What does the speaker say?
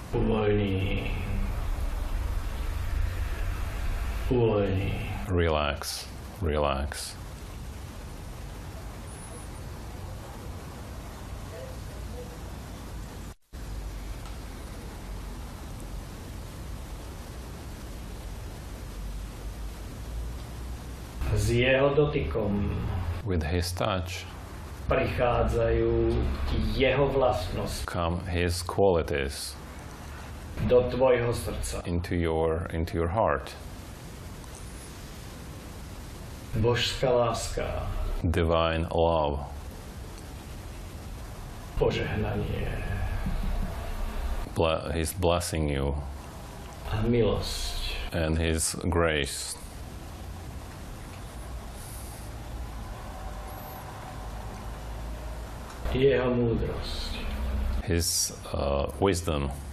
Uvoľni. Uvoľni. Relax, relax. S jeho dotykom With his touch prichádzajú jeho vlastnosti come his qualities do tvojho srdca. into your heart. Božská láska, Divine love, požehnanie he's blessing you, a milosť. and his grace. Jeho múdrosť. His wisdom.